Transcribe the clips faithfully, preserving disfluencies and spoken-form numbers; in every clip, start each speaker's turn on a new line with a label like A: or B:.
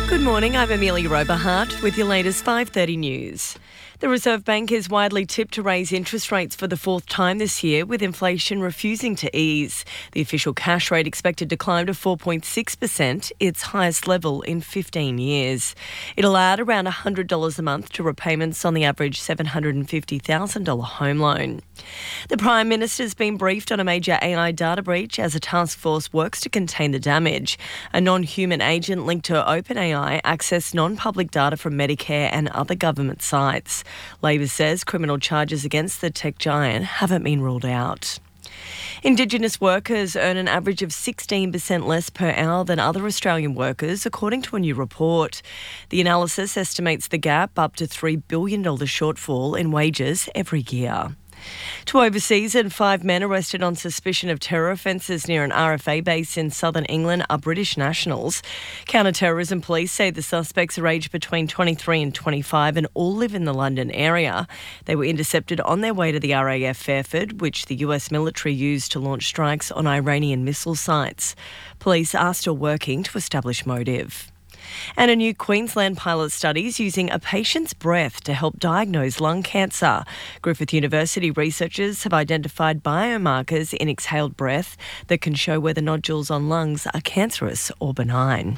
A: Good morning, I'm Amelia Roberhart with your latest five thirty news. The Reserve Bank is widely tipped to raise interest rates for the fourth time this year, with inflation refusing to ease. The official cash rate expected to climb to four point six percent, its highest level in fifteen years. It'll add around one hundred dollars a month to repayments on the average seven hundred fifty thousand dollars home loan. The Prime Minister's been briefed on a major A I data breach as a task force works to contain the damage. A non-human agent linked to OpenAI accessed non-public data from Medicare and other government sites. Labor says criminal charges against the tech giant haven't been ruled out. Indigenous workers earn an average of sixteen percent less per hour than other Australian workers, according to a new report. The analysis estimates the gap up to three billion dollars shortfall in wages every year. To overseas, and five men arrested on suspicion of terror offences near an R F A base in southern England are British nationals. Counter-terrorism police say the suspects are aged between twenty-three and twenty-five and all live in the London area. They were intercepted on their way to the R A F Fairford, which the U S military used to launch strikes on Iranian missile sites. Police are still working to establish motive. And a new Queensland pilot study is using a patient's breath to help diagnose lung cancer. Griffith University researchers have identified biomarkers in exhaled breath that can show whether nodules on lungs are cancerous or benign.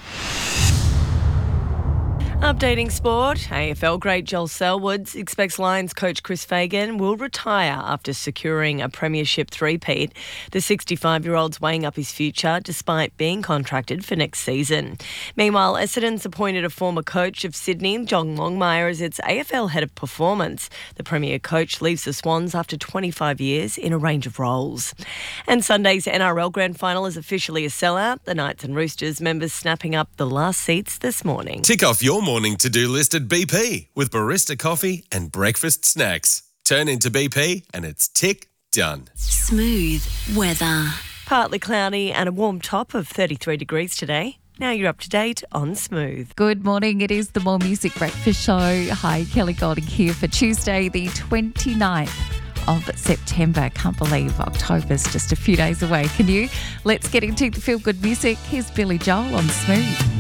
A: Updating sport, A F L great Joel Selwood expects Lions coach Chris Fagan will retire after securing a premiership three-peat. The sixty-five-year-old's weighing up his future despite being contracted for next season. Meanwhile, Essendon's appointed a former coach of Sydney, John Longmire, as its A F L head of performance. The premier coach leaves the Swans after twenty-five years in a range of roles. And Sunday's N R L Grand Final is officially a sellout. The Knights and Roosters members snapping up the last seats this morning.
B: Tick off your morning to-do list at B P with barista coffee and breakfast snacks. Turn into B P and it's tick done.
C: Smooth weather.
A: Partly cloudy and a warm top of thirty-three degrees today. Now you're up to date on Smooth.
D: Good morning. It is the More Music Breakfast Show. Hi, Kelly Golding here for Tuesday, the twenty-ninth of September. Can't believe October's just a few days away. Can you? Let's get into the feel-good music. Here's Billy Joel on Smooth.